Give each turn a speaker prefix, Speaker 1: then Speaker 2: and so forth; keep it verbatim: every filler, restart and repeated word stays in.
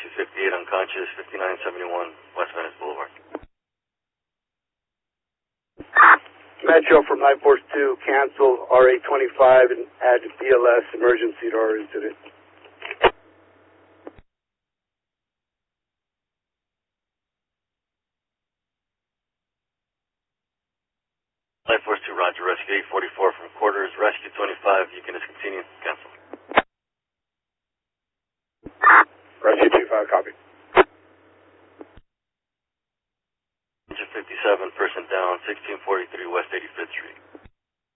Speaker 1: Rescue fifty-eight unconscious, fifty-nine seventy-one West Venice Boulevard.
Speaker 2: Metro from nine four two, cancel R eight twenty-five and add B L S emergency to our incident.
Speaker 1: nine four two, Roger, Rescue eight forty-four from quarters, Rescue twenty-five, you can discontinue, cancel.
Speaker 2: Rescue twenty-five, copy.
Speaker 1: Engine fifty-seven, person down, sixteen forty-three West eighty-fifth Street.